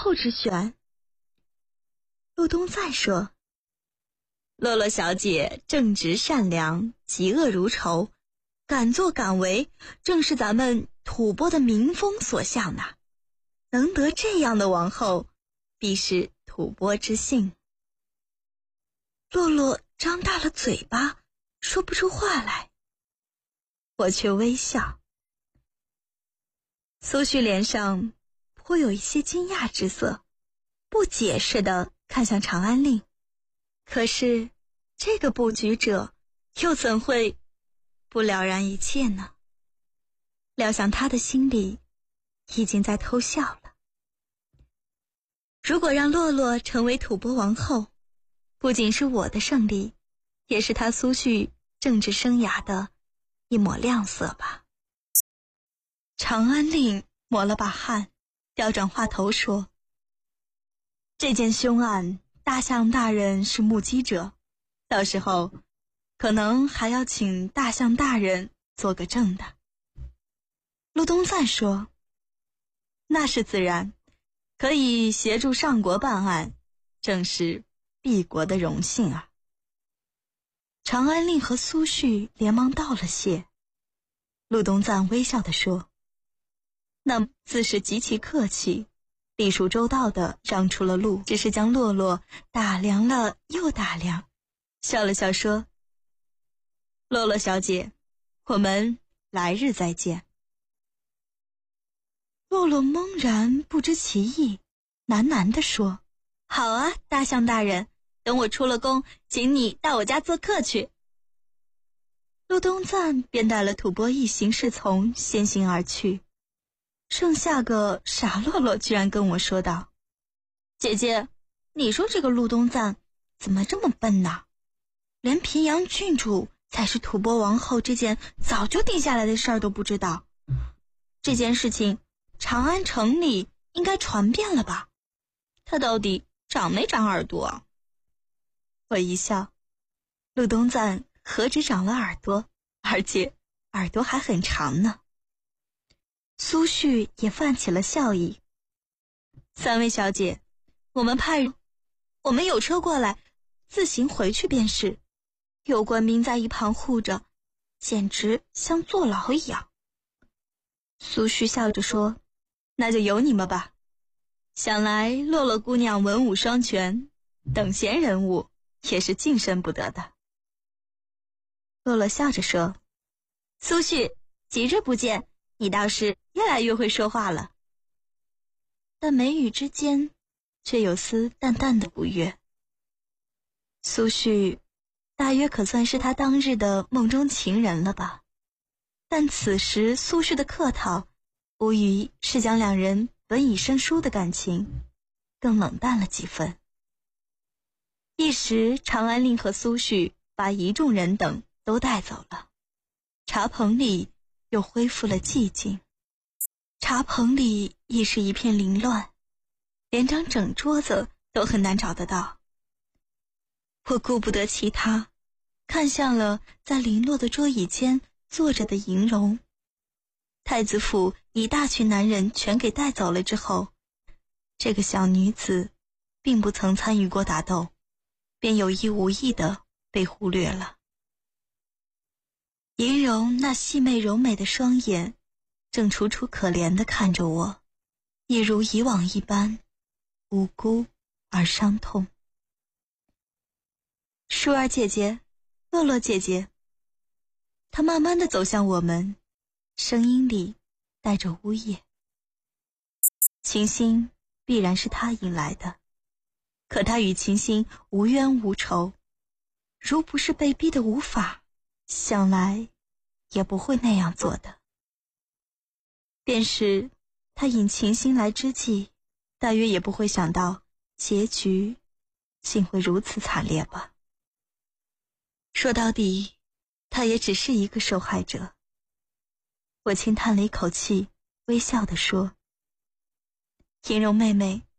后之选。陆东赞说，洛洛小姐正直善良，嫉恶如仇，敢作敢为，正是咱们吐蕃的民风所向呐。能得这样的王后，必是吐蕃之幸。洛洛张大了嘴巴，说不出话来，我却微笑。苏旭脸上颇有一些惊讶之色，不解释地看向长安令。可是这个布局者又怎会不了然一切呢？料想他的心里已经在偷笑了。如果让洛洛成为吐蕃王后，不仅是我的胜利，也是他苏旭政治生涯的一抹亮色吧。长安令抹了把汗，调转话头说，这件凶案大相大人是目击者，到时候可能还要请大相大人做个证的。陆东赞说，那是自然，可以协助上国办案，正是敝国的荣幸啊。长安令和苏旭连忙道了谢。陆东赞微笑地说，那自是极其客气，礼数周到地让出了路，只是将洛洛打量了又打量，笑了笑说，洛洛小姐，我们来日再见。洛洛懵然不知其意，喃喃地说，好啊，大相大人，等我出了宫，请你到我家做客去。陆东赞便带了吐蕃一行侍从先行而去。剩下个傻洛洛居然跟我说道，姐姐，你说这个陆东赞怎么这么笨呢？连平阳郡主才是吐蕃王后这件早就定下来的事儿都不知道。这件事情长安城里应该传遍了吧？他到底长没长耳朵啊？我一笑，陆东赞何止长了耳朵，而且耳朵还很长呢。苏旭也泛起了笑意，三位小姐，我们有车过来，自行回去便是，有官兵在一旁护着，简直像坐牢一样。苏旭笑着说，那就由你们吧，想来洛洛姑娘文武双全，等闲人物也是近身不得的。洛洛笑着说，苏旭，几日不见，你倒是越来越会说话了。但眉宇之间却有丝淡淡的不悦。苏旭大约可算是他当日的梦中情人了吧，但此时苏旭的客套无疑是将两人本已生疏的感情更冷淡了几分。一时长安令和苏旭把一众人等都带走了，茶棚里又恢复了寂静。茶棚里亦是一片凌乱，连张整桌子都很难找得到。我顾不得其他，看向了在零落的桌椅间坐着的莹容。太子府一大群男人全给带走了之后，这个小女子并不曾参与过打斗，便有意无意地被忽略了。莹容那细媚柔美的双眼正楚楚可怜地看着我，一如以往一般无辜而伤痛。舒儿姐姐，洛洛姐姐。她慢慢地走向我们，声音里带着呜咽。秦心必然是她引来的，可她与秦心无冤无仇，如不是被逼得无法，想来也不会那样做的。便是他引秦心来之际，大约也不会想到结局竟会如此惨烈吧。说到底，他也只是一个受害者。我轻叹了一口气，微笑地说，莹容妹妹，